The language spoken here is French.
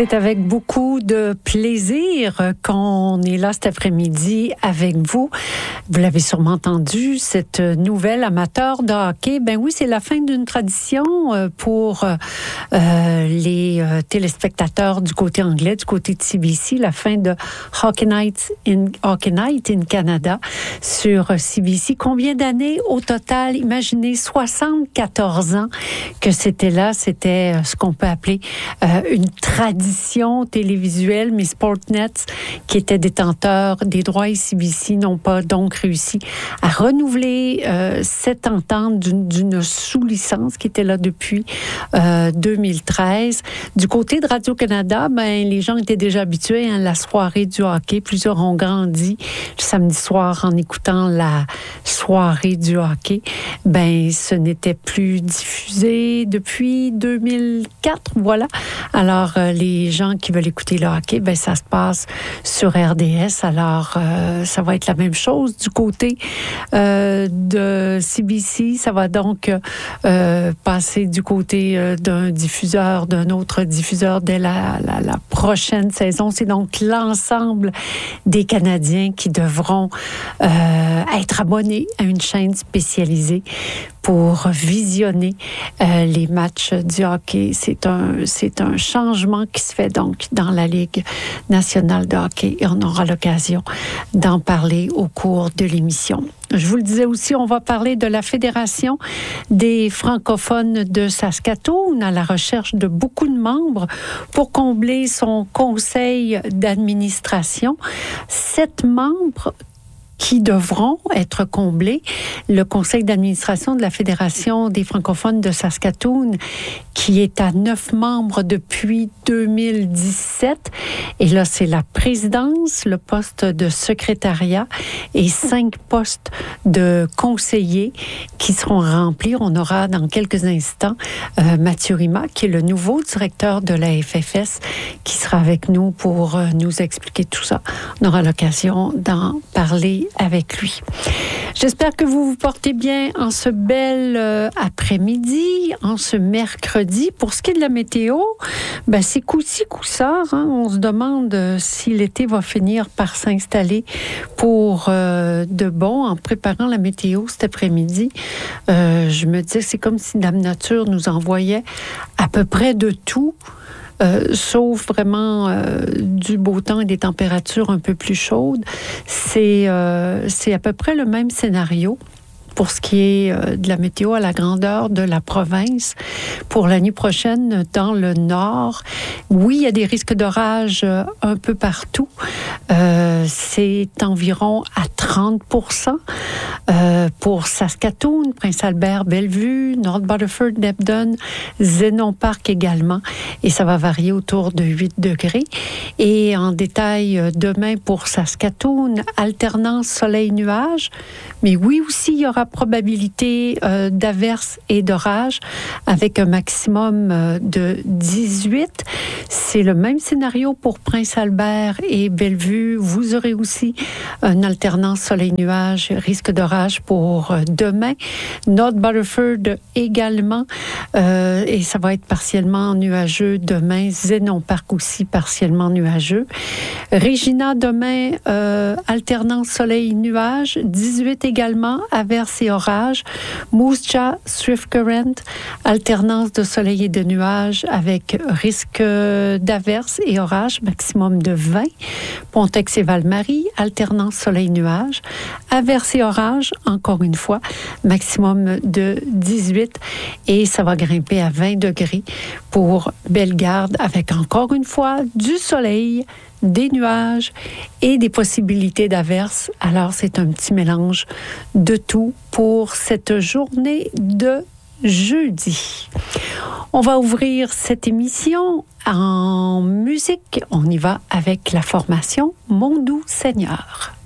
C'est avec beaucoup de plaisir qu'on est là cet après-midi avec vous. Vous l'avez sûrement entendu, cette nouvelle amateur de hockey. Ben oui, c'est la fin d'une tradition pour les téléspectateurs du côté anglais, du côté de CBC, la fin de Hockey Night in Canada sur CBC. Combien d'années au total? Imaginez, 74 ans que c'était là. C'était ce qu'on peut appeler une tradition télévisuelle, mais Sportsnet, qui était détenteur des droits et CBC, n'ont pas donc réussi à renouveler cette entente d'une sous-licence qui était là depuis 2013. Du côté de Radio-Canada, ben, les gens étaient déjà habitués à la soirée du hockey. Plusieurs ont grandi le samedi soir en écoutant la soirée du hockey. Ben, ce n'était plus diffusé depuis 2004, voilà. Alors, les gens qui veulent écouter le hockey, ben, ça se passe sur RDS. Alors, ça va être la même chose du côté de CBC. Ça va donc passer du côté d'un autre diffuseur dès la prochaine saison. C'est donc l'ensemble des Canadiens qui devront être abonnés à une chaîne spécialisée pour visionner les matchs du hockey. C'est un changement qui se fait donc dans la Ligue nationale de hockey et on aura l'occasion d'en parler au cours de l'émission. Je vous le disais aussi, on va parler de la Fédération des francophones de Saskatoon à la recherche de beaucoup de membres pour combler son conseil d'administration. 7 membres qui devront être comblés. Le conseil d'administration de la Fédération des francophones de Saskatoon, qui est à 9 membres depuis 2017. Et là, c'est la présidence, le poste de secrétariat et 5 postes de conseillers qui seront remplis. On aura dans quelques instants Mathieu Rima, qui est le nouveau directeur de la FFS, qui sera avec nous pour nous expliquer tout ça. On aura l'occasion d'en parler avec lui. J'espère que vous vous portez bien en ce bel après-midi, en ce mercredi. Pour ce qui est de la météo, ben c'est coup-ci, coup-ça. Hein? On se demande si l'été va finir par s'installer pour de bon en préparant la météo cet après-midi. Je me disais, c'est comme si Dame Nature nous envoyait à peu près de tout. Sauf vraiment du beau temps et des températures un peu plus chaudes. C'est à peu près le même scénario pour ce qui est de la météo à la grandeur de la province. Pour l'année prochaine, dans le nord, oui, il y a des risques d'orage un peu partout. C'est environ à 30%. Pour Saskatoon, Prince-Albert, Bellevue, North Battleford, Debden, Zénon Park également. Et ça va varier autour de 8 degrés. Et en détail, demain pour Saskatoon, alternance soleil-nuage. Mais oui, aussi, il y aura probabilité d'averses et d'orages avec un maximum de 18. C'est le même scénario pour Prince-Albert et Bellevue. Vous aurez aussi une alternance soleil-nuage, risque d'orage pour demain. North Battleford également, et ça va être partiellement nuageux demain. Zénon Park aussi partiellement nuageux. Regina demain, alternance soleil-nuage, 18 également, averses et orages. Moose Jaw, Swift Current, alternance de soleil et de nuages avec risque d'averses et orages, maximum de 20. Pontex et Val-Marie, alternance soleil-nuage, averses et orages, encore une fois, maximum de 18 et ça va grimper à 20 degrés pour Bellegarde avec encore une fois du soleil, des nuages et des possibilités d'averses. Alors, c'est un petit mélange de tout pour cette journée de jeudi. On va ouvrir cette émission en musique. On y va avec la formation Mon Doux Seigneur.